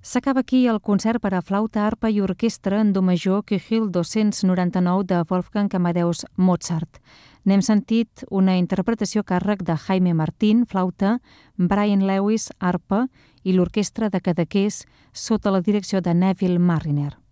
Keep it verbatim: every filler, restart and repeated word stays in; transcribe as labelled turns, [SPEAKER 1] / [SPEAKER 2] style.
[SPEAKER 1] S'acaba aquí el concert per a flauta, arpa i orquestra en do major Köchel dos-cents noranta-nou de Wolfgang Amadeus Mozart. N'hem sentit una interpretació a càrrec de Jaime Martín, flauta, Brian Lewis, arpa i l'orquestra de Cadaqués sota la direcció de Neville Marriner.